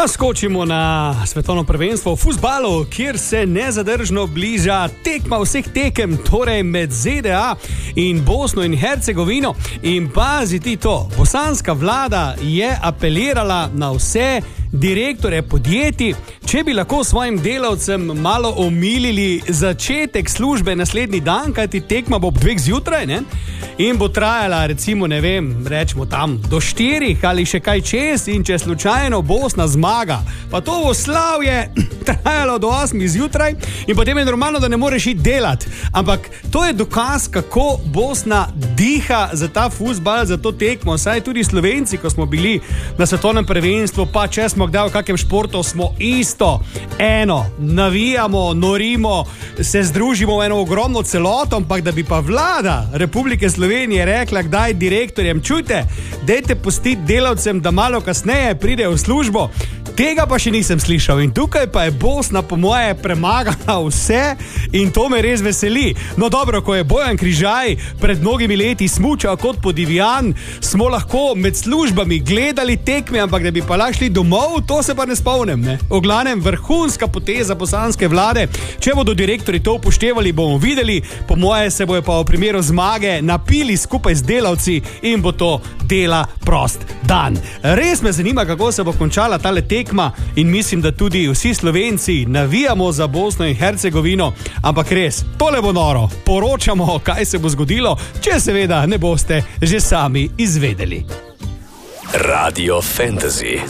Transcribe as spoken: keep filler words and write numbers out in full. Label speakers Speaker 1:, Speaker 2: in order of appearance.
Speaker 1: Pa skočimo na svetovno prvenstvo v fuzbalu, kjer se nezadržno bliža tekma vseh tekem, torej med Z D A in Bosno in Hercegovino. In paziti to, bosanska vlada je apelirala na vse direktorje podjetij, če bi lahko svojim delavcem malo omilili začetek službe naslednji dan, kajti tekma bo ob dveh zjutraj, ne? In bo trajala, recimo, ne vem, rečemo tam do štirih ali še kaj čez, in če slučajno Bosna zmaga, pa to bo slavje trajalo do osmih zjutraj in potem je normalno, da ne moreš iti delati. Ampak to je dokaz, kako Bosna diha za ta fuzbal, za to tekmo. Saj tudi Slovenci, ko smo bili na svetovnem prvenstvu, pa če smo kdaj v kakem športu, smo isto eno, navijamo, norimo, se združimo v eno ogromno celoto, ampak da bi pa vlada Republike Slovenije rekla kdaj direktorjem, čujte, dajte pustiti delavcem, da malo kasneje pridejo v službo, tega pa še nisem slišal. In tukaj pa je Bosna po moje premagala vse in to me res veseli. No dobro, ko je Bojan Križaj pred mnogimi leti smučal kot podivjan, smo lahko med službami gledali tekme, ampak da bi pa lahko šli domov, to se pa ne spomnim, ne? V glavnem vrhunska poteza bosanske vlade. Če bodo direktori to upoštevali, bomo videli. Po moje se bojo pa v primeru zmage napili skupaj z delavci in bo to dela prost dan. Res me zanima, kako se bo končala tale tekma in mislim, da tudi vsi Slovenci navijamo za Bosno in Hercegovino, ampak res, tole bo noro. Poročamo, kaj se bo zgodilo, če seveda ne boste že sami izvedeli.
Speaker 2: Radio Fantasy.